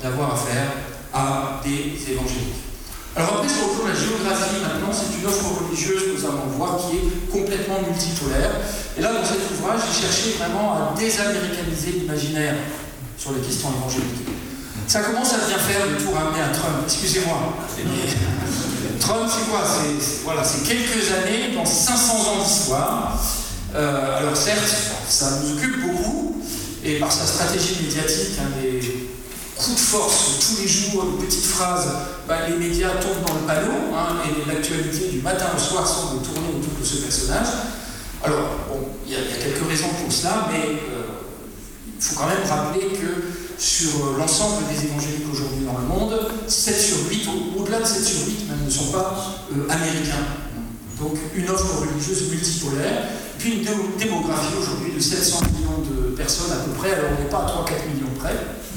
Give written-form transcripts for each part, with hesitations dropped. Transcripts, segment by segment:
d'avoir affaire à des évangéliques. Alors après, sur le plan de la géographie, maintenant, c'est une offre religieuse que nous allons voir qui est complètement multipolaire. Et là, dans cet ouvrage, j'ai cherché vraiment à désaméricaniser l'imaginaire sur les questions évangéliques. Ça commence à bien faire le tour amené à Trump. Excusez-moi. Trump, c'est quoi? C'est quelques années dans 500 ans d'histoire. Alors certes, ça nous occupe beaucoup, et par sa stratégie médiatique, des coups de force tous les jours, de petites phrases, les médias tombent dans le panneau, et l'actualité du matin au soir semble tourner autour de ce personnage. Alors, bon, il y a quelques raisons pour cela, mais il faut quand même rappeler que sur l'ensemble des évangéliques aujourd'hui dans le monde, 7 sur 8, au-delà de 7 sur 8 même, ne sont pas américains. Donc une offre religieuse multipolaire, puis une démographie aujourd'hui de 700 millions de personnes à peu près, alors on n'est pas à 3-4 millions près.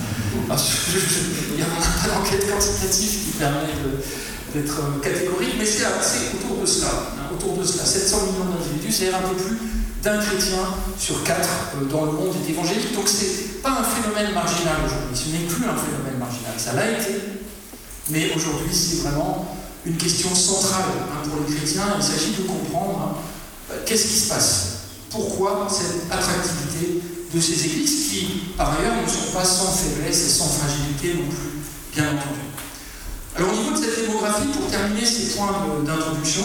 Il n'y a pas d'enquête quantitative qui permet d'être catégorique, mais c'est autour de cela. Autour de cela, 700 millions d'individus, c'est-à-dire un peu plus d'un chrétien sur 4 dans le monde est évangélique. Donc c'est pas un phénomène marginal aujourd'hui, ce n'est plus un phénomène marginal, ça l'a été, mais aujourd'hui c'est vraiment une question centrale pour les chrétiens. Il s'agit de comprendre qu'est-ce qui se passe, pourquoi cette attractivité de ces églises qui, par ailleurs, ne sont pas sans faiblesse et sans fragilité non plus, bien entendu. Alors au niveau de cette démographie, pour terminer ces points d'introduction,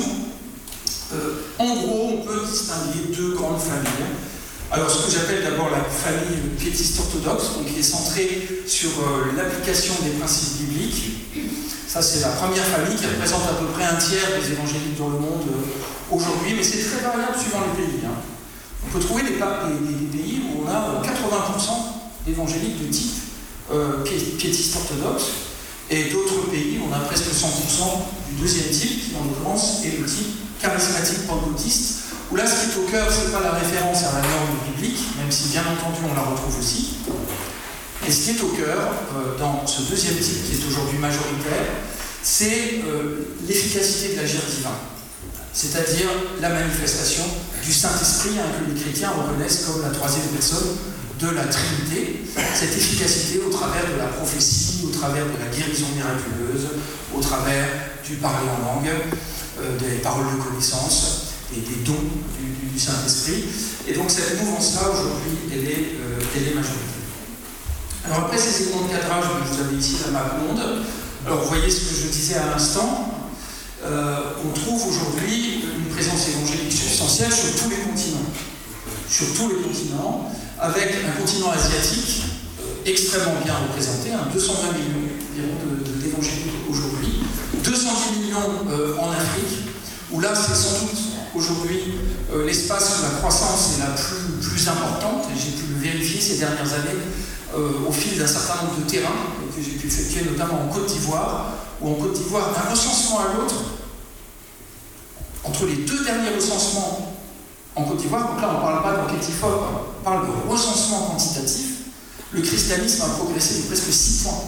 en gros, on peut distinguer deux grandes familles. Alors ce que j'appelle d'abord la famille piétiste orthodoxe, donc qui est centrée sur l'application des principes bibliques. Ça, c'est la première famille qui représente à peu près un tiers des évangéliques dans le monde aujourd'hui, mais c'est très variable suivant les pays. On peut trouver des pays où on a 80% d'évangéliques de type piétiste orthodoxe, et d'autres pays où on a presque 100% du deuxième type, qui en l'occurrence est le type charismatique pentecôtiste, où là, ce qui est au cœur, ce n'est pas la référence à la norme biblique, même si bien entendu on la retrouve aussi. Et ce qui est au cœur, dans ce deuxième type qui est aujourd'hui majoritaire, c'est l'efficacité de l'agir divin, c'est-à-dire la manifestation du Saint-Esprit, que les chrétiens reconnaissent comme la troisième personne de la Trinité, cette efficacité au travers de la prophétie, au travers de la guérison miraculeuse, au travers du parler en langue, des paroles de connaissance, et des dons du Saint-Esprit. Et donc cette mouvance-là, aujourd'hui, elle est majoritaire. Alors après ces éléments de cadrage, vous avez ici la map monde. Alors vous voyez ce que je disais à l'instant, on trouve aujourd'hui une présence évangélique substantielle sur tous les continents. Sur tous les continents, avec un continent asiatique extrêmement bien représenté, 220 millions d'évangéliques aujourd'hui, 210 millions en Afrique, où là c'est sans doute aujourd'hui l'espace où la croissance est la plus importante, et j'ai pu le vérifier ces dernières années au fil d'un certain nombre de terrains que j'ai pu effectuer notamment en Côte d'Ivoire, où en Côte d'Ivoire, d'un recensement à l'autre, entre les deux derniers recensements en Côte d'Ivoire, donc là on ne parle pas d'enquête IFOP, on parle de recensement quantitatif, le christianisme a progressé de presque 6 points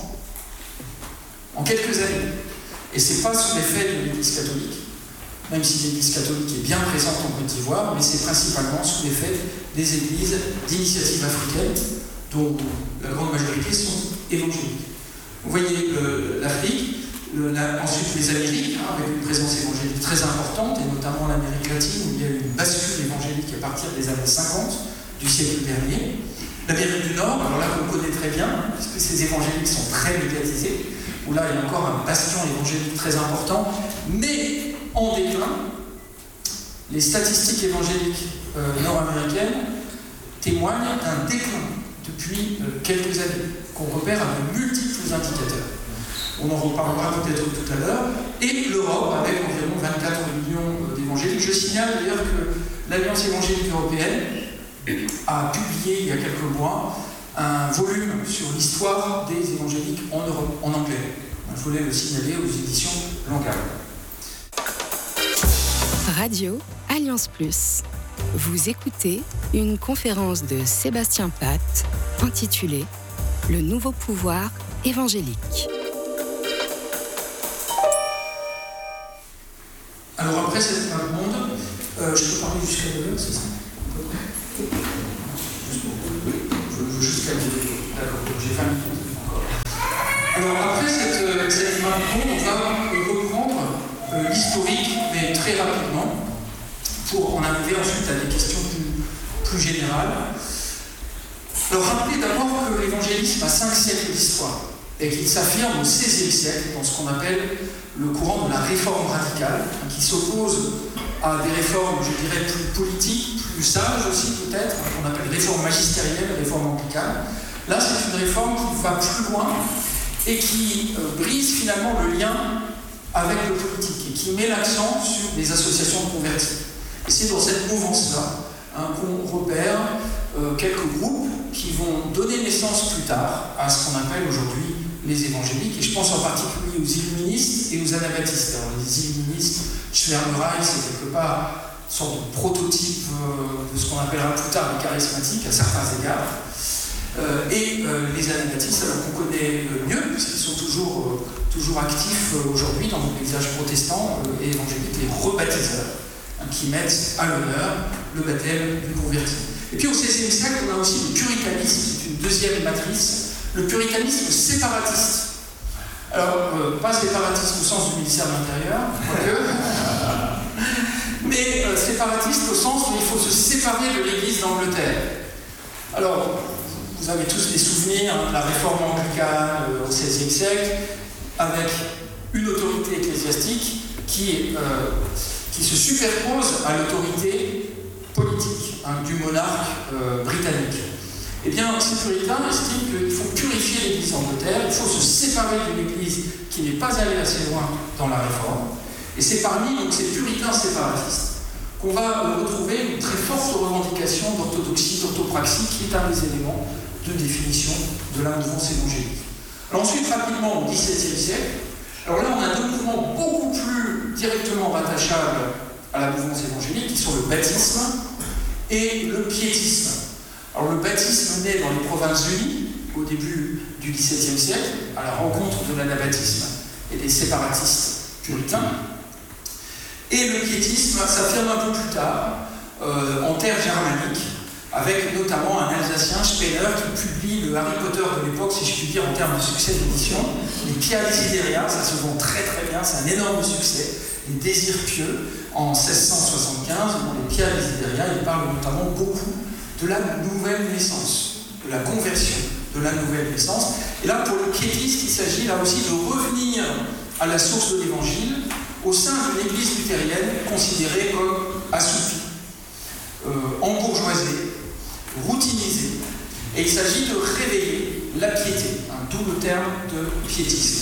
en quelques années. Et ce n'est pas sous l'effet de l'Église catholique, même si l'Église catholique est bien présente en Côte d'Ivoire, mais c'est principalement sous l'effet des églises d'initiative africaine, dont la grande majorité sont évangéliques. Vous voyez l'Afrique, ensuite les Amériques, avec une présence évangélique très importante, et notamment l'Amérique latine, où il y a eu une bascule évangélique à partir des années 50 du siècle dernier. L'Amérique du Nord, alors là qu'on connaît très bien, puisque ces évangéliques sont très médiatisés, où là il y a encore un bastion évangélique très important, mais en déclin. Les statistiques évangéliques nord-américaines témoignent d'un déclin depuis quelques années, qu'on repère à de multiples indicateurs. On en reparlera peut-être tout à l'heure. Et l'Europe, avec environ 24 millions d'évangéliques. Je signale d'ailleurs que l'Alliance évangélique européenne a publié il y a quelques mois un volume sur l'histoire des évangéliques en Europe, en anglais. Je voulais le signaler aux éditions Langard. Radio Alliance Plus. Vous écoutez une conférence de Sébastien Pat intitulée « Le nouveau pouvoir évangélique ». Alors après cette map monde, je peux parler jusqu'à 2 heures, c'est ça? Jusqu'à 2 heures. D'accord, donc j'ai 20 minutes encore. Alors après cette image, on va reprendre l'historique, mais très rapidement, pour en arriver ensuite à des questions plus générales. Alors rappelez d'abord que l'évangélisme a 5 siècles d'histoire et qu'il s'affirme au XVIe siècle dans ce qu'on appelle le courant de la réforme radicale, qui s'oppose à des réformes, je dirais, plus politiques, plus sages aussi peut-être, qu'on appelle réforme magistérielle, réforme anglicane. Là, c'est une réforme qui va plus loin et qui brise finalement le lien avec le politique et qui met l'accent sur les associations de convertis. Et c'est dans cette mouvance-là qu'on repère quelques groupes qui vont donner naissance plus tard à ce qu'on appelle aujourd'hui les évangéliques, et je pense en particulier aux illuministes et aux anabaptistes. Alors les illuministes, Schwärmerei, c'est quelque part une sorte de prototype de ce qu'on appellera plus tard les charismatiques à certains égards, et les anabaptistes, alors qu'on connaît mieux, puisqu'ils sont toujours actifs aujourd'hui dans le paysage protestant et évangélique, les rebaptiseurs, qui mettent à l'honneur le baptême du converti. Et puis au XVIe siècle, on a aussi le puritanisme, qui est une deuxième matrice, le puritanisme séparatiste. Alors, pas séparatiste au sens du ministère de l'Intérieur, mais séparatiste au sens où il faut se séparer de l'Église d'Angleterre. Alors, vous avez tous des souvenirs de la réforme anglicane au XVIe siècle, avec une autorité ecclésiastique qui se superpose à l'autorité politique du monarque britannique. Eh bien, ces puritains estiment qu'il faut purifier l'Église d'Angleterre, il faut se séparer d'une Église qui n'est pas allée assez loin dans la réforme. Et c'est parmi donc, ces puritains séparatistes qu'on va retrouver une très forte revendication d'orthodoxie, d'orthopraxie, qui est un des éléments de définition de la mouvance évangélique. Alors ensuite, rapidement, au XVIIe siècle, alors là, on a deux mouvements beaucoup plus directement rattachables à la mouvance évangélique, qui sont le baptisme et le piétisme. Alors le baptisme naît dans les Provinces-Unies, au début du XVIIe siècle, à la rencontre de l'anabaptisme et des séparatistes puritains. Et le piétisme s'affirme un peu plus tard, en terre germanique, avec notamment un Alsacien, Spener, qui publie le Harry Potter de l'époque, si je puis dire, en termes de succès d'édition. Les Pia Desideria, ça se vend très très bien, c'est un énorme succès. Les désirs pieux, en 1675, dans les Pia Desideria, il parle notamment beaucoup de la nouvelle naissance, de la conversion de la nouvelle naissance. Et là, pour le piétiste, il s'agit là aussi de revenir à la source de l'Évangile au sein d'une église luthérienne considérée comme assoupie, embourgeoisée, routinisée. Et il s'agit de réveiller la piété, d'où le terme de piétisme.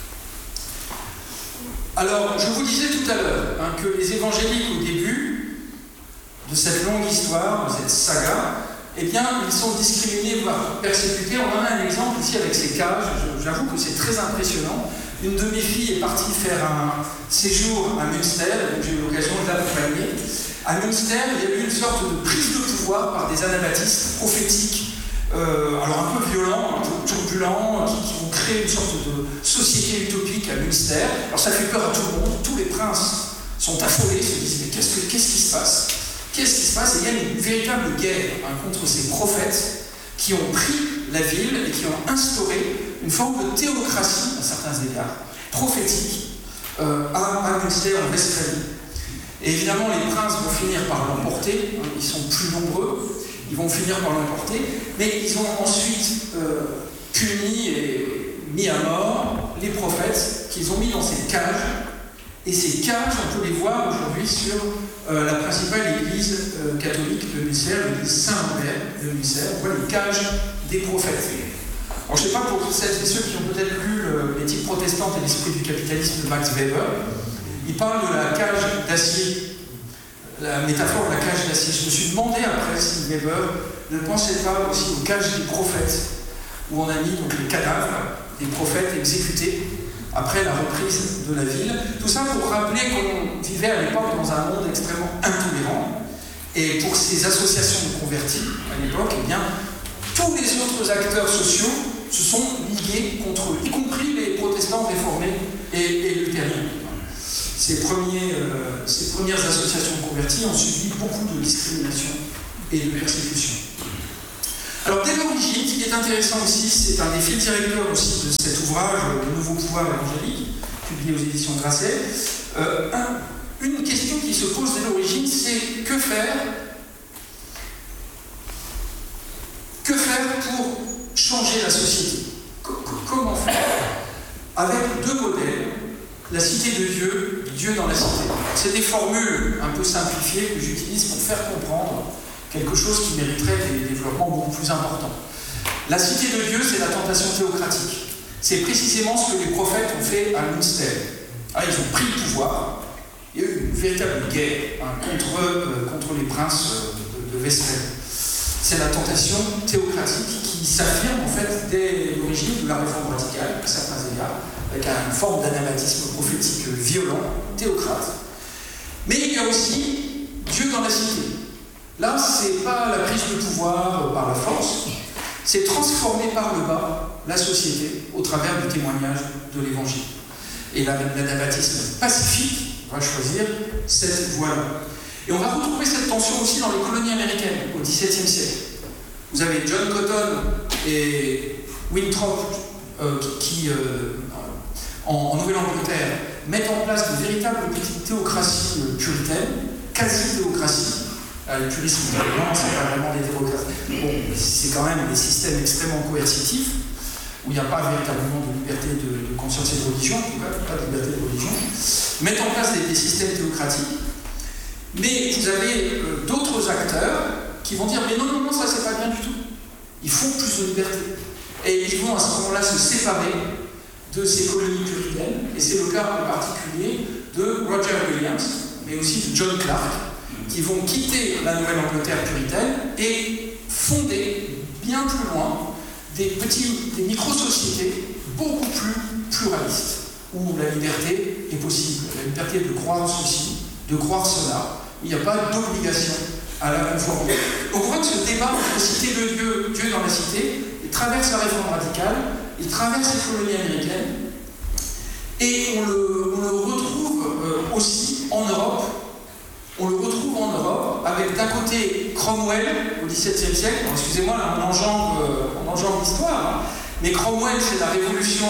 Alors, je vous disais tout à l'heure que les évangéliques, au début de cette longue histoire, de cette saga, eh bien, ils sont discriminés, voire persécutés. On en a un exemple ici avec ces cages. J'avoue que c'est très impressionnant. Une de mes filles est partie faire un séjour à Münster, donc j'ai eu l'occasion de l'accompagner. À Münster, il y a eu une sorte de prise de pouvoir par des anabaptistes prophétiques, alors un peu violents, un peu turbulents, qui vont créer une sorte de société utopique à Münster. Alors ça fait peur à tout le monde, tous les princes sont affolés, se disent mais qu'est-ce qui se passe ? Qu'est-ce qui se passe ? Et il y a une véritable guerre contre ces prophètes qui ont pris la ville et qui ont instauré une forme de théocratie, à certains égards, prophétique, à Münster, en Westphalie. Et évidemment, les princes vont finir par l'emporter, ils sont plus nombreux, ils vont finir par l'emporter, mais ils ont ensuite puni et mis à mort les prophètes qu'ils ont mis dans ces cages. Et ces cages, on peut les voir aujourd'hui sur la principale église catholique de Münster, l'église Saint-Lambert de Münster. On voit les cages des prophètes. Alors je ne sais pas pour celles et ceux qui ont peut-être lu l'éthique protestante et l'esprit du capitalisme de Max Weber, il parle de la cage d'acier, la métaphore de la cage d'acier. Je me suis demandé après si Weber ne pensait pas aussi aux cages des prophètes, où on a mis donc les cadavres des prophètes exécutés après la reprise de la ville. Tout ça pour rappeler qu'on vivait à l'époque dans un monde extrêmement intolérant. Et pour ces associations de convertis, à l'époque, eh bien, tous les autres acteurs sociaux se sont ligués contre eux, y compris les protestants réformés et luthériens. Ces premières associations de convertis ont subi beaucoup de discrimination et de persécution. Alors dès dès l'origine, ce qui est intéressant aussi, c'est un des fils directeurs aussi de cet ouvrage, Le Nouveau Pouvoir évangélique, publié aux éditions Grasset. Une question qui se pose dès l'origine, c'est que faire pour changer la société? Comment faire? Avec deux modèles, la cité de Dieu, Dieu dans la cité. C'est des formules un peu simplifiées que j'utilise pour faire comprendre quelque chose qui mériterait des développements beaucoup plus importants. La cité de Dieu, c'est la tentation théocratique. C'est précisément ce que les prophètes ont fait à Münster. Ils ont pris le pouvoir. Il y a eu une véritable guerre contre les princes de Westphal. C'est la tentation théocratique qui s'affirme en fait dès l'origine de la réforme radicale, à certains égards, avec une forme d'anabaptisme prophétique violent, théocrate. Mais il y a aussi Dieu dans la cité. Là, c'est pas la prise de pouvoir par la force, c'est transformer par le bas la société au travers du témoignage de l'Évangile. Et l'anabaptisme pacifique va choisir cette voie-là. Et on va retrouver cette tension aussi dans les colonies américaines au XVIIe siècle. Vous avez John Cotton et Winthrop qui en Nouvelle-Angleterre, mettent en place de véritables petites théocraties puritaines, quasi-théocraties. Les puristes disent non, c'est pas vraiment des théocraties. Bon, c'est quand même des systèmes extrêmement coercitifs, où il n'y a pas véritablement de liberté de conscience et de religion, en tout cas, pas de liberté de religion, mettent en place des systèmes théocratiques. Mais vous avez d'autres acteurs qui vont dire mais non, ça c'est pas bien du tout. Il faut plus de liberté. Et ils vont à ce moment-là se séparer de ces colonies puritaines, et c'est le cas en particulier de Roger Williams, mais aussi de John Clark, qui vont quitter la Nouvelle-Angleterre puritaine et fonder bien plus loin des micro-sociétés beaucoup plus pluralistes, où la liberté est possible, la liberté de croire ceci, de croire cela, il n'y a pas d'obligation à la conformité. Donc on voit que ce débat entre cité de Dieu, Dieu dans la cité, il traverse la réforme radicale, il traverse les colonies américaines, et on le retrouve aussi en Europe. On le retrouve en Europe avec d'un côté Cromwell au XVIIe siècle. Excusez-moi, là, on enjambe l'histoire, mais Cromwell, c'est la révolution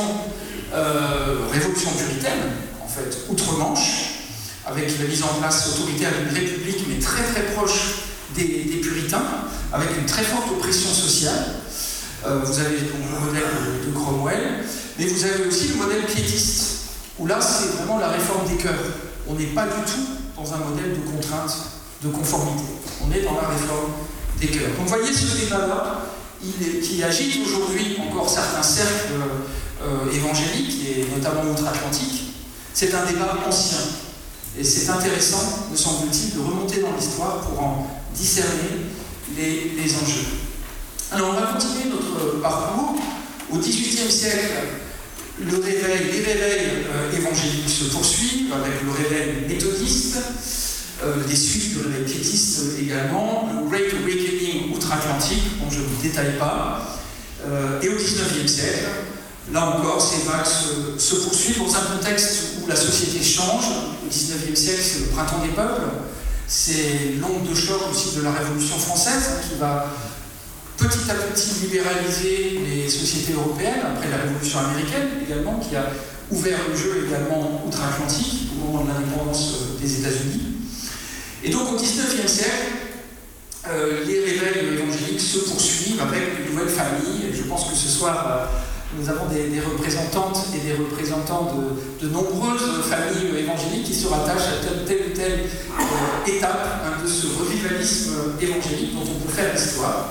puritaine, en fait, outre-Manche, avec la mise en place autoritaire d'une république, mais très très proche des puritains, avec une très forte oppression sociale. Vous avez donc le modèle de Cromwell, mais vous avez aussi le modèle piétiste, où là c'est vraiment la réforme des cœurs. On n'est pas du tout dans un modèle de contrainte, de conformité. On est dans la réforme des cœurs. Donc vous voyez ce débat-là, qui agite aujourd'hui encore certains cercles évangéliques, et notamment outre-Atlantique. C'est un débat ancien. Et c'est intéressant, me semble-t-il, de remonter dans l'histoire pour en discerner les enjeux. Alors, on va continuer notre parcours. Au XVIIIe siècle, les réveils évangéliques se poursuivent avec le réveil méthodiste, des suites du réveil piétiste également, le Great Awakening outre-Atlantique, dont je ne vous détaille pas. Et au XIXe siècle, là encore, ces vagues se poursuivent dans un contexte où la société change. Au XIXe siècle, c'est le printemps des peuples, c'est l'onde de choc aussi de la Révolution française qui va petit à petit libéraliser les sociétés européennes, après la Révolution américaine également, qui a ouvert le jeu également outre-Atlantique au moment de l'indépendance des États-Unis. Et donc au XIXe siècle, les réveils évangéliques se poursuivent avec de nouvelles familles. Et je pense que ce soir, nous avons des représentantes et des représentants de nombreuses familles évangéliques qui se rattachent à telle ou telle étape de ce revivalisme évangélique dont on peut faire l'histoire.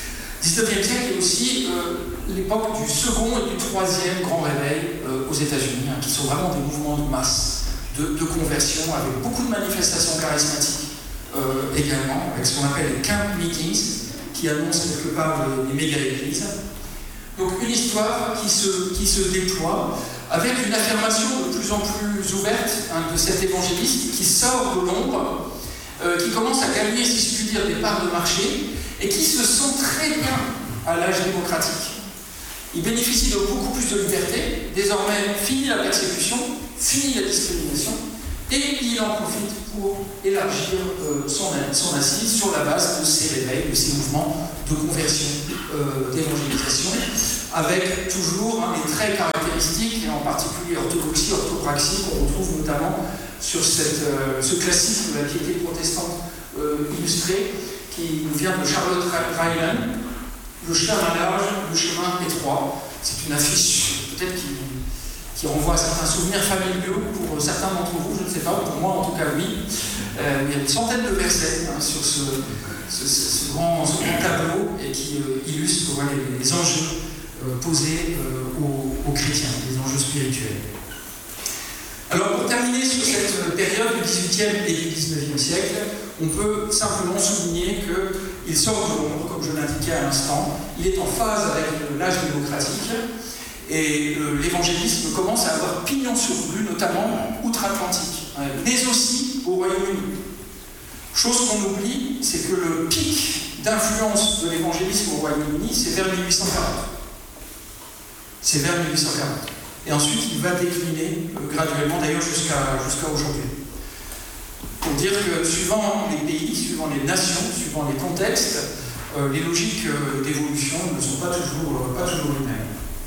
19e siècle est aussi l'époque du second et du troisième grand réveil aux États-Unis, qui sont vraiment des mouvements de masse, de conversion, avec beaucoup de manifestations charismatiques également, avec ce qu'on appelle les camp meetings, qui annoncent quelque part les méga-églises. Donc une histoire qui se déploie avec une affirmation de plus en plus ouverte de cet évangéliste qui sort de l'ombre, qui commence à gagner, si je puis dire, des parts de marché, et qui se sent très bien à l'âge démocratique. Il bénéficie de beaucoup plus de liberté, désormais fini la persécution, fini la discrimination, Et il en profite pour élargir son assise sur la base de ces réveils, de ces mouvements de conversion, d'évangélisation, avec toujours des traits caractéristiques, et en particulier orthodoxie, orthopraxie, qu'on retrouve notamment sur ce classique de la piété protestante illustrée, qui nous vient de Charlotte Ryland, Le chemin large, le chemin étroit. C'est une affiche peut-être qui renvoie à certains souvenirs familiaux pour certains d'entre vous, je ne sais pas, pour moi en tout cas oui. Il y a une centaine de versets sur ce grand tableau et qui illustre les enjeux posés aux chrétiens, les enjeux spirituels. Alors pour terminer sur cette période du XVIIIe et du XIXe siècle, on peut simplement souligner qu'il sort de l'ombre, comme je l'indiquais à l'instant, il est en phase avec l'âge démocratique, et l'évangélisme commence à avoir pignon sur rue, notamment outre-Atlantique, mais aussi au Royaume-Uni. Chose qu'on oublie, c'est que le pic d'influence de l'évangélisme au Royaume-Uni, c'est vers 1840. C'est vers 1840. Et ensuite, il va décliner graduellement, d'ailleurs jusqu'à aujourd'hui. Pour dire que suivant les pays, suivant les nations, suivant les contextes, les logiques d'évolution ne sont pas toujours les mêmes.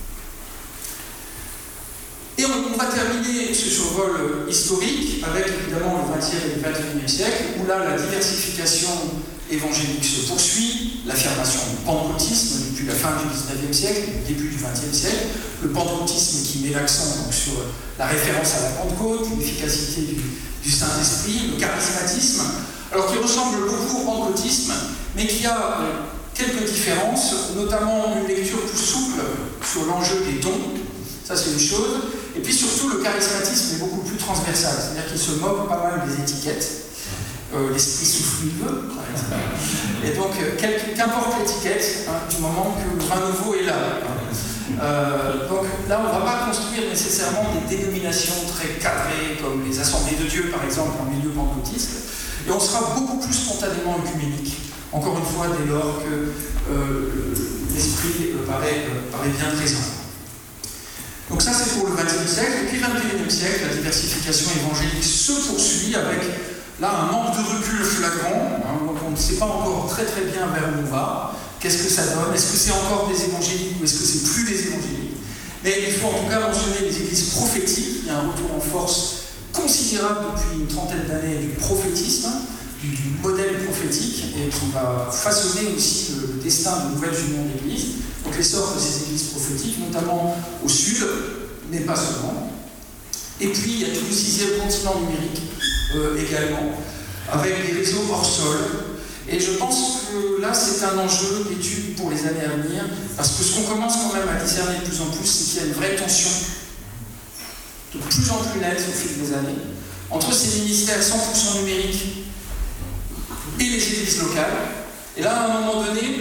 Et on va terminer ce survol historique avec évidemment le XXe et le XXIe siècle, où là la diversification évangélique se poursuit, l'affirmation du pentecôtisme depuis la fin du XIXe siècle, le début du XXe siècle, le pentecôtisme qui met l'accent sur la référence à la Pentecôte, l'efficacité du Saint-Esprit, le charismatisme, alors qui ressemble beaucoup au pentecôtisme, mais qui a quelques différences, notamment une lecture plus souple sur l'enjeu des dons, ça c'est une chose, et puis surtout le charismatisme est beaucoup plus transversal, c'est-à-dire qu'il se moque pas mal des étiquettes, l'esprit souffle il veut, par exemple. Et donc, qu'importe l'étiquette, du moment que le vin nouveau est là. Donc là, on ne va pas construire nécessairement des dénominations très cadrées, comme les assemblées de Dieu, par exemple, en milieu pentecôtiste, et on sera beaucoup plus spontanément œcuménique, encore une fois, dès lors que l'esprit paraît bien présent. Donc ça, c'est pour le XXe siècle. Et puis, le XXIe siècle, la diversification évangélique se poursuit avec là, un manque de recul flagrant, donc on ne sait pas encore très bien vers où on va. Qu'est-ce que ça donne? Est-ce que c'est encore des évangéliques ou est-ce que c'est plus des évangéliques? Mais il faut en tout cas mentionner les églises prophétiques. Il y a un retour en force considérable depuis une trentaine d'années du prophétisme, du modèle prophétique, et qui va façonner aussi le destin de nouvelles unions d'églises. Donc l'essor de ces églises prophétiques, notamment au sud, mais pas seulement. Et puis il y a tout le 6e continent numérique, également, avec des réseaux hors sol. Et je pense que là, c'est un enjeu d'étude pour les années à venir, parce que ce qu'on commence quand même à discerner de plus en plus, c'est qu'il y a une vraie tension, de plus en plus nette au fil des années, entre ces ministères 100% numériques et les églises locales. Et là, à un moment donné,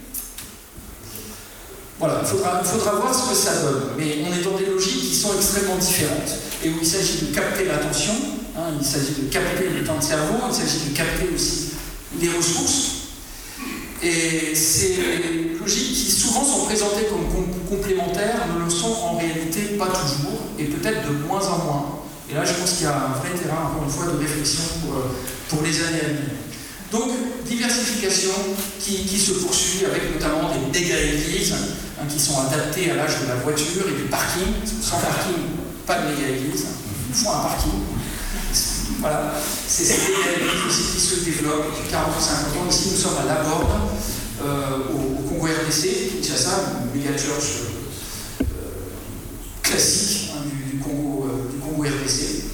voilà, il faudra voir ce que ça donne. Mais on est dans des logiques qui sont extrêmement différentes, et où il s'agit de capter l'attention, il s'agit de capter le temps de cerveau, il s'agit de capter aussi les ressources. Et ces logiques qui souvent sont présentées comme complémentaires ne le sont en réalité pas toujours, et peut-être de moins en moins. Et là, je pense qu'il y a un vrai terrain, encore une fois, de réflexion pour les années à venir. Donc, diversification qui se poursuit avec notamment des méga-églises qui sont adaptées à l'âge de la voiture et du parking. Sans parking, pas de méga-église. Il faut un parking. Voilà, c'est ces méga-églises aussi qui se développent depuis 40 ou 50 ans. Ici, nous sommes à Laborde, au Congo RDC, Kinshasa, une méga-church classique du Congo RDC.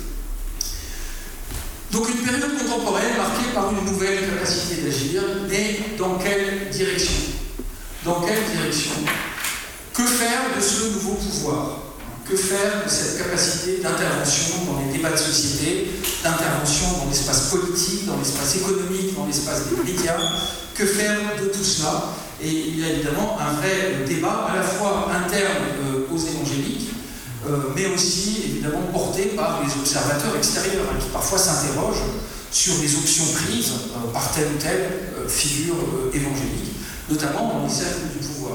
Donc une période contemporaine marquée par une nouvelle capacité d'agir, mais dans quelle direction? Dans quelle direction? Que faire de ce nouveau pouvoir? Que faire de cette capacité d'intervention dans les débats de société, d'intervention dans l'espace politique, dans l'espace économique, dans l'espace des médias? Que faire de tout cela? Et il y a évidemment un vrai débat à la fois interne aux évangéliques, mais aussi évidemment porté par les observateurs extérieurs qui parfois s'interrogent sur les options prises par telle ou telle figure évangélique, notamment dans les cercles du pouvoir.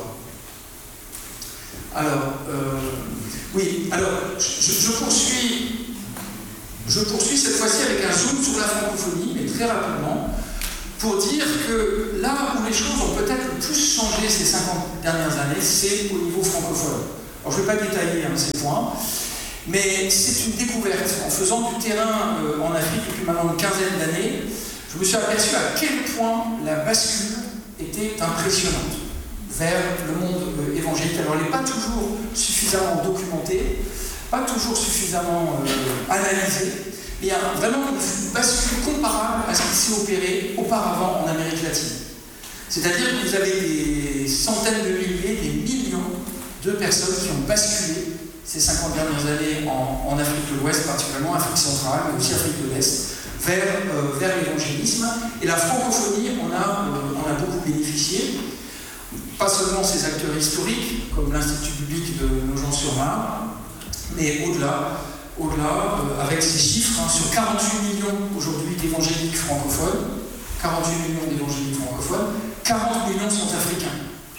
Alors, oui, alors je poursuis Je poursuis cette fois-ci avec un zoom sur la francophonie, mais très rapidement, pour dire que là où les choses ont peut-être le plus changé ces 50 dernières années, c'est au niveau francophone. Alors je ne vais pas détailler ces points, mais c'est une découverte. En faisant du terrain en Afrique depuis maintenant une quinzaine d'années, je me suis aperçu à quel point la bascule était impressionnante vers le monde évangélique. Alors elle n'est pas toujours suffisamment documentée, pas toujours suffisamment analysée, mais il y a vraiment une bascule comparable à ce qui s'est opéré auparavant en Amérique latine. C'est-à-dire que vous avez des centaines de milliers, des millions de personnes qui ont basculé ces 50 dernières années en Afrique de l'Ouest, particulièrement Afrique centrale, mais aussi Afrique de l'Est, vers l'évangélisme. Et la francophonie on a beaucoup bénéficié. Pas seulement ces acteurs historiques, comme l'Institut biblique de Nogent-sur-Marne, mais au-delà, avec ces chiffres, sur 48 millions aujourd'hui d'évangéliques francophones, 48 millions d'évangéliques francophones, 40 millions sont africains.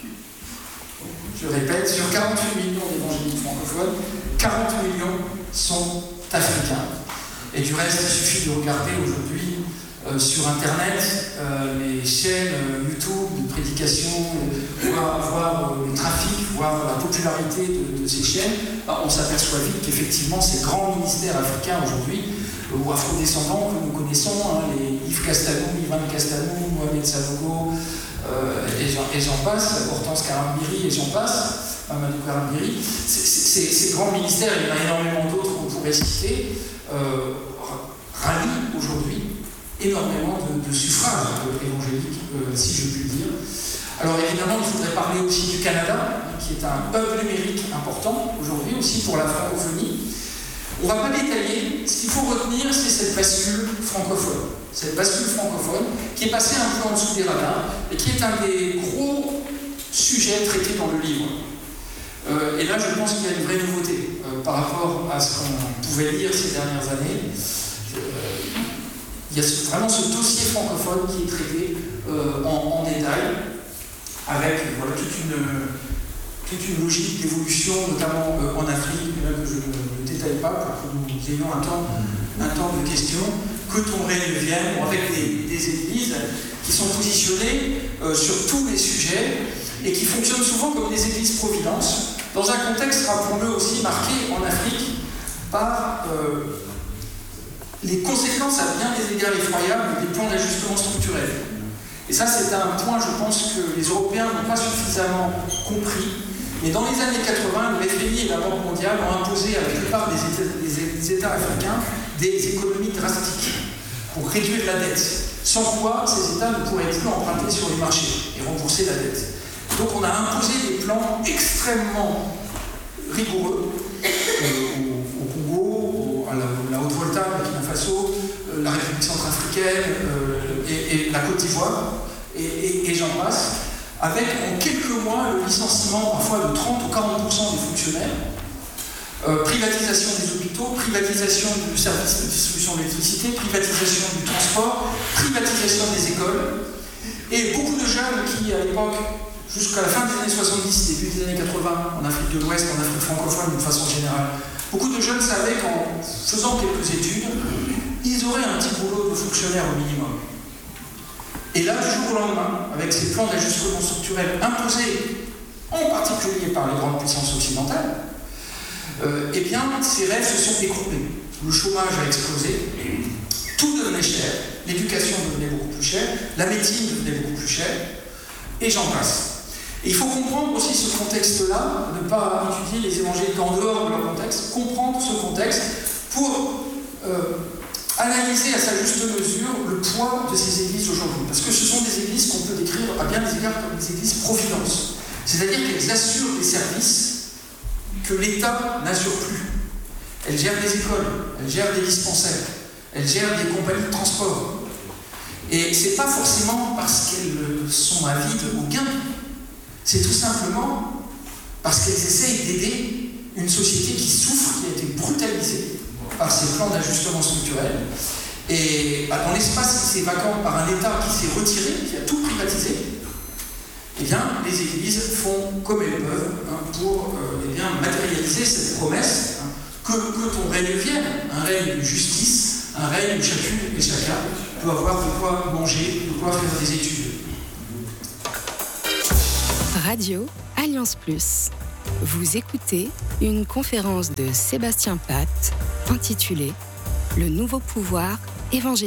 Je répète, sur 48 millions d'évangéliques francophones, 40 millions sont africains. Et du reste, il suffit de regarder aujourd'hui sur Internet les chaînes YouTube de prédication, voir le trafic, voir la popularité de ces chaînes. On s'aperçoit vite qu'effectivement, ces grands ministères africains aujourd'hui, ou afro-descendants que nous connaissons, les Yves Castalou, Ivan Castalou, Mohamed Sanogo, et j'en passe, Hortense Karambiri, et j'en passe, Mamadou Karambiri, ces grands ministères, il y en a énormément d'autres qu'on pourrait citer, rallient aujourd'hui énormément de suffrages évangéliques, si je puis dire. Alors évidemment, il faudrait parler aussi du Canada, qui est un hub numérique important aujourd'hui aussi pour la francophonie. On ne va pas détailler, ce qu'il faut retenir, c'est cette bascule francophone. Cette bascule francophone qui est passée un peu en dessous des radars et qui est un des gros sujets traités dans le livre. Et là, je pense qu'il y a une vraie nouveauté par rapport à ce qu'on pouvait lire ces dernières années. Il y a vraiment ce dossier francophone qui est traité en détail, avec toute une logique d'évolution, notamment en Afrique, là que je ne détaille pas pour que nous ayons un temps de questions, que Tombré devienne, avec des églises qui sont positionnées sur tous les sujets et qui fonctionnent souvent comme des églises providence, dans un contexte, rappelons-le aussi, marqué en Afrique par les conséquences à bien des égards effroyables des plans d'ajustement structurel. Et ça, c'est un point, je pense, que les Européens n'ont pas suffisamment compris. Mais dans les années 80, le FMI et la Banque mondiale ont imposé à la plupart des États africains des économies drastiques pour réduire la dette, sans quoi ces États ne pourraient plus emprunter sur les marchés et rembourser la dette. Donc on a imposé des plans extrêmement rigoureux au Congo, à la Haute-Volta, à Burkina Faso, la République centrafricaine et la Côte d'Ivoire, et j'en passe, avec en quelques mois le licenciement parfois de 30 ou 40% des fonctionnaires, privatisation des hôpitaux, privatisation du service de distribution d'électricité, privatisation du transport, privatisation des écoles, et beaucoup de jeunes qui, à l'époque, jusqu'à la fin des années 70, début des années 80, en Afrique de l'Ouest, en Afrique francophone d'une façon générale, beaucoup de jeunes savaient qu'en faisant quelques études, ils auraient un petit boulot de fonctionnaire au minimum. Et là, du jour au lendemain, avec ces plans d'ajustement structurel imposés, en particulier par les grandes puissances occidentales, eh bien, ces rêves se sont écroulés. Le chômage a explosé, tout devenait cher, l'éducation devenait beaucoup plus chère, la médecine devenait beaucoup plus chère, et j'en passe. Et il faut comprendre aussi ce contexte-là, ne pas étudier les évangéliques en dehors de leur contexte, comprendre ce contexte pour analyser à sa juste mesure le poids de ces églises aujourd'hui. Parce que ce sont des églises qu'on peut décrire à bien des égards comme des églises providence. C'est-à-dire qu'elles assurent des services que l'État n'assure plus. Elles gèrent des écoles, elles gèrent des dispensaires, elles gèrent des compagnies de transport. Et ce n'est pas forcément parce qu'elles sont avides au gain, c'est tout simplement parce qu'elles essayent d'aider une société qui souffre, qui a été brutalisée par ces plans d'ajustement structurel. Et dans l'espace qui s'est vacant par un État qui s'est retiré, qui a tout privatisé, eh bien, les églises font comme elles peuvent pour matérialiser cette promesse que ton règne vienne, règne de justice, un règne où chacune et chacun peut avoir de quoi manger, de quoi faire des études. Radio Alliance Plus. Vous écoutez une conférence de Sébastien Pat intitulée « Le nouveau pouvoir évangélique ».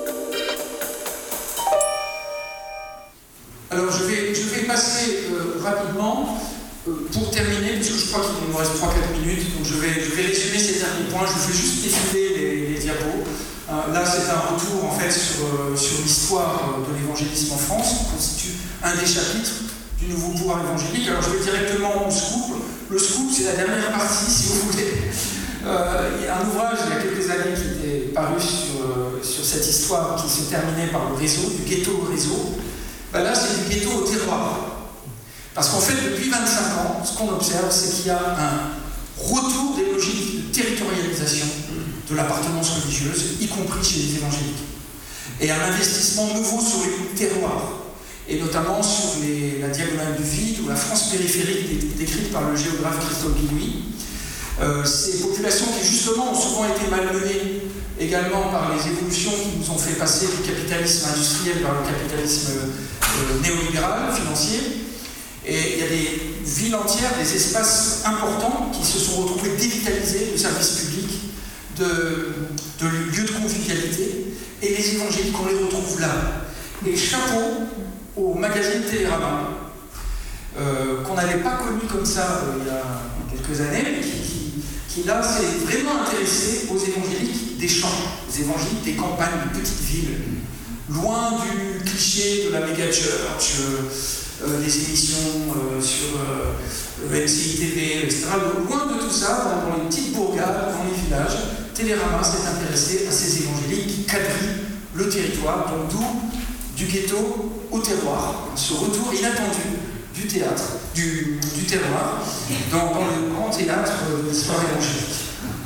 Alors je vais passer rapidement pour terminer, parce que je crois qu'il nous reste 3-4 minutes, donc je vais résumer ces derniers points. Je vous fais juste défiler les diapos. Là, c'est un retour en fait sur l'histoire de l'évangélisme en France, qui constitue un des chapitres du nouveau pouvoir évangélique. Alors je vais directement au scoop. Le scoop, c'est la dernière partie, si vous voulez. Il y a un ouvrage il y a quelques années qui était paru sur cette histoire qui se terminait par le réseau, du ghetto au réseau. Ben là, c'est du ghetto au terroir. Parce qu'en fait, depuis 25 ans, ce qu'on observe, c'est qu'il y a un retour des logiques de territorialisation de l'appartenance religieuse, y compris chez les évangéliques. Et un investissement nouveau sur les terroirs, et notamment sur la diagonale du vide ou la France périphérique décrite par le géographe Christophe Guillouis. Ces populations qui justement ont souvent été malmenées également par les évolutions qui nous ont fait passer du capitalisme industriel vers le capitalisme néolibéral, financier. Et il y a des villes entières, des espaces importants qui se sont retrouvés dévitalisés de services publics, de lieux de convivialité. Et les évangéliques, on les retrouve là. Et chapeau au magazine Télérama, qu'on n'avait pas connu comme ça il y a quelques années, mais qui là s'est vraiment intéressé aux évangéliques des champs, aux évangéliques des campagnes, des petites villes, loin du cliché de la méga church, des émissions sur MCI TV, etc. Loin de tout ça, dans les petites bourgades, dans les villages, Télérama s'est intéressé à ces évangéliques qui quadrillent le territoire, donc d'où du ghetto au terroir, ce retour inattendu du théâtre, du terroir, dans le grand théâtre de l'histoire évangélique.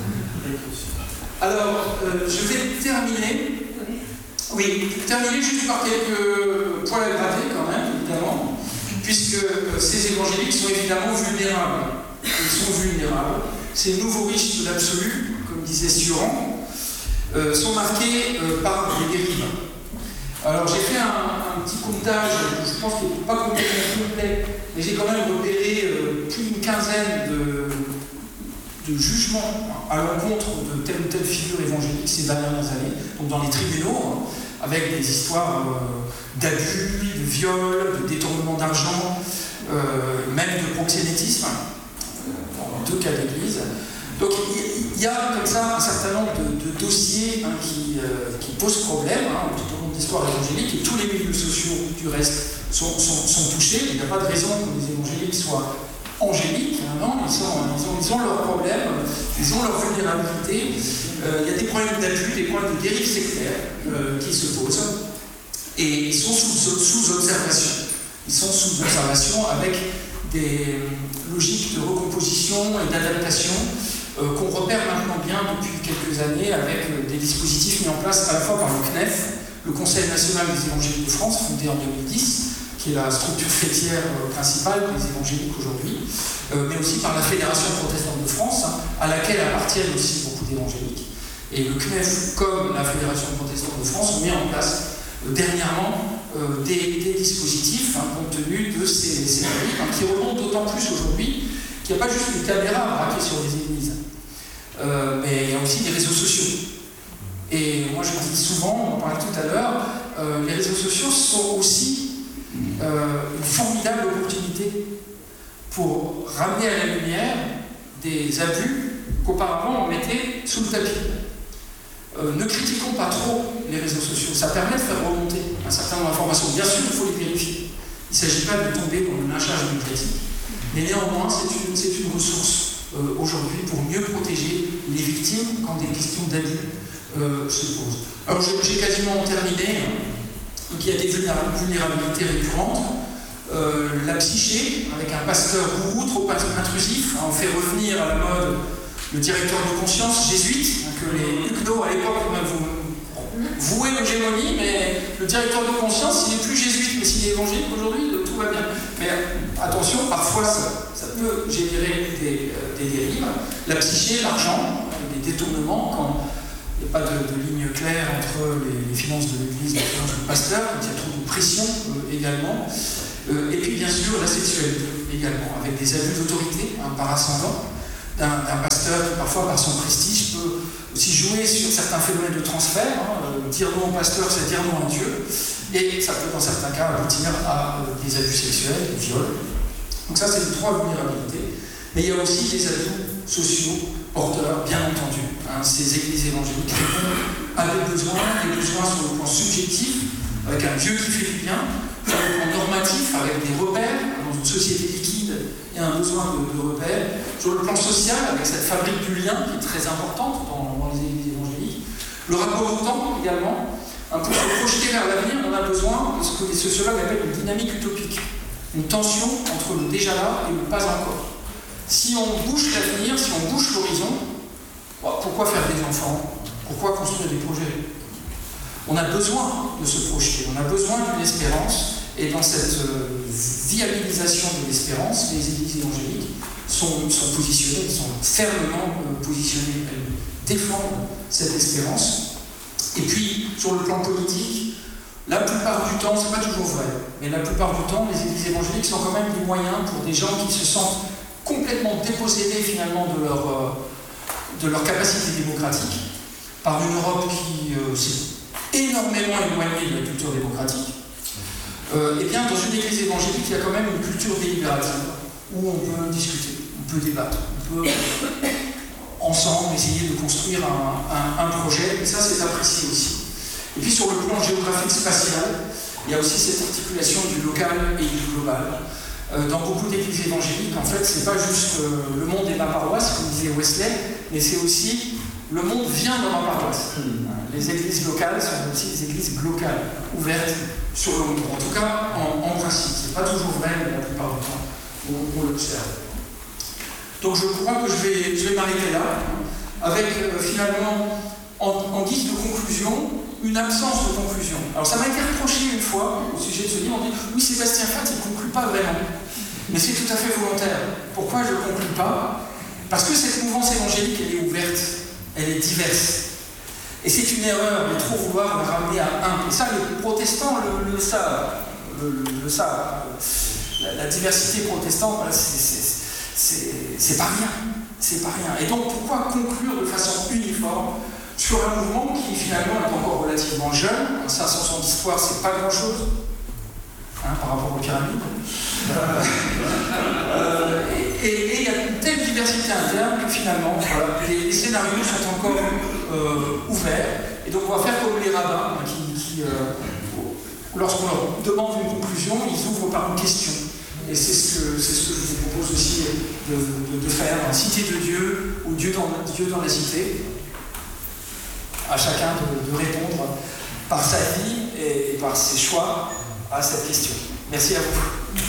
Alors, je vais terminer juste par quelques points à gratter quand même, évidemment, puisque ces évangéliques sont évidemment vulnérables. Ils sont vulnérables. Ces nouveaux riches de l'absolu, comme disait Sioran, sont marqués par des dérives. Alors j'ai fait un petit comptage, je pense qu'il n'est pas complètement complet, mais j'ai quand même repéré plus d'une quinzaine de jugements à l'encontre de telle ou telle figure évangélique ces dernières années, donc dans les tribunaux, avec des histoires d'abus, de viols, de détournement d'argent, même de proxénétisme, dans 2 cas d'église. Donc il y a comme ça un certain nombre de dossiers qui posent problème tout au long de l'histoire évangélique, et tous les milieux sociaux du reste sont touchés. Il n'y a pas de raison que les évangéliques soient angéliques, non, ils ont leurs problèmes, ils ont leur vulnérabilité. Il y a des problèmes d'abus, des problèmes de dérive sectaire qui se posent, et ils sont sous observation. Ils sont sous observation avec des logiques de recomposition et d'adaptation qu'on repère maintenant bien depuis quelques années avec des dispositifs mis en place à la fois par le CNEF, le Conseil national des évangéliques de France, fondé en 2010, qui est la structure fêtière principale des évangéliques aujourd'hui, mais aussi par la Fédération protestante de France, à laquelle appartiennent aussi beaucoup d'évangéliques. Et le CNEF, comme la Fédération protestante de France, ont mis en place dernièrement des dispositifs compte tenu de ces dérives qui remontent d'autant plus aujourd'hui qu'il n'y a pas juste une caméra braquée sur les églises, mais il y a aussi des réseaux sociaux. Et moi je le dis souvent, on en parlait tout à l'heure, les réseaux sociaux sont aussi une formidable opportunité pour ramener à la lumière des abus qu'auparavant on mettait sous le tapis. Ne critiquons pas trop les réseaux sociaux, ça permet de faire remonter un certain nombre d'informations. Bien sûr, il faut les vérifier. Il ne s'agit pas de tomber dans le lynchage médiatique, mais néanmoins, c'est une ressource aujourd'hui pour mieux protéger les victimes quand des questions d'abus se posent. Alors, j'ai quasiment terminé. Donc, il y a des vulnérabilités récurrentes. La psyché, avec un pasteur gourou trop intrusif, on fait revenir à la mode le directeur de conscience jésuite, que les huguenots à l'époque vouaient l'hégémonie, mais le directeur de conscience, il n'est plus jésuite, mais s'il est évangélique aujourd'hui, tout va bien. Mais attention, parfois ça peut générer des dérives. La psyché, l'argent, des détournements quand il n'y a pas de ligne claire entre les finances de l'Église et les finances du pasteur, quand il y a trop de pression également. Et puis bien sûr la sexualité également, avec des abus d'autorité par ascendant d'un pasteur qui parfois par son prestige peut aussi jouer sur certains phénomènes de transfert. Dire non au pasteur, c'est dire non à Dieu, et ça peut dans certains cas aboutir à des abus sexuels, des viols. Donc ça c'est les 3 vulnérabilités. Mais il y a aussi des atouts sociaux porteurs, bien entendu. Ces églises évangéliques répondent à des besoins sur le plan subjectif, avec un Dieu qui fait du bien, sur le plan normatif, avec des repères, dans une société liquide, il y a un besoin de repères, sur le plan social, avec cette fabrique du lien qui est très importante dans les églises évangéliques, le rapport au temps également, pour se projeter vers l'avenir, on a besoin de ce que les sociologues appellent une dynamique utopique, une tension entre le déjà là et le pas encore. Si on bouche l'avenir, si on bouche l'horizon, pourquoi faire des enfants? Pourquoi construire des projets? On a besoin de se projeter, on a besoin d'une espérance, et dans cette viabilisation de l'espérance, les églises évangéliques sont positionnées, sont fermement positionnées, elles défendent cette espérance. Et puis, sur le plan politique, la plupart du temps, c'est pas toujours vrai, mais la plupart du temps, les églises évangéliques sont quand même des moyens pour des gens qui se sentent complètement dépossédés finalement de leur capacité démocratique par une Europe qui s'est énormément éloignée de la culture démocratique. Et bien dans une église évangélique, il y a quand même une culture délibérative où on peut discuter, on peut débattre, on peut ensemble essayer de construire un projet, et ça c'est apprécié aussi. Et puis sur le plan géographique spatial, il y a aussi cette articulation du local et du global. Dans beaucoup d'églises évangéliques, en fait, c'est pas juste le monde est ma paroisse, comme disait Wesley, mais c'est aussi le monde vient dans ma paroisse. Les églises locales sont aussi des églises locales, ouvertes sur le monde. En tout cas, en principe. C'est pas toujours vrai, mais la plupart du temps, on l'observe. Donc je crois que je vais m'arrêter là, avec finalement, en guise de conclusion, une absence de conclusion. Alors ça m'a été reproché une fois au sujet de ce livre, on dit oui, Sébastien Fath, il ne conclut pas vraiment. Mais c'est tout à fait volontaire. Pourquoi je ne conclue pas? Parce que cette mouvance évangélique, elle est ouverte, elle est diverse. Et c'est une erreur de trop vouloir la ramener à un. Et ça, les protestants le savent. La diversité protestante, c'est pas rien. C'est pas rien. Et donc, pourquoi conclure de façon uniforme sur un mouvement qui finalement est encore relativement jeune? 500 ans d'histoire, c'est pas grand-chose par rapport aux pyramides. Et il y a une telle diversité interne que finalement, voilà, les scénarios sont encore ouverts. Et donc on va faire comme les rabbins qui lorsqu'on leur demande une conclusion, ils ouvrent par une question. Et c'est ce que je vous propose aussi de faire, cité de Dieu ou Dieu dans la cité. À chacun de répondre par sa vie et par ses choix à cette question. Merci à vous.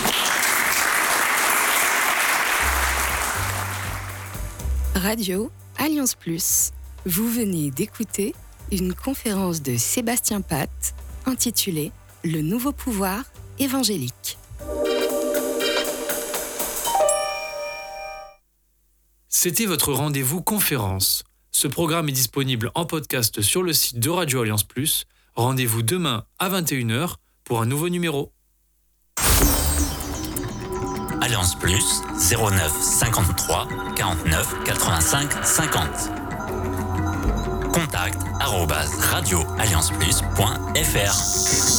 Radio Alliance Plus. Vous venez d'écouter une conférence de Sébastien Path intitulée « Le nouveau pouvoir évangélique ». C'était votre rendez-vous conférence. Ce programme est disponible en podcast sur le site de Radio Alliance Plus. Rendez-vous demain à 21h pour un nouveau numéro. Alliance Plus 09 53 49 85 50. Contact @radioallianceplus.fr.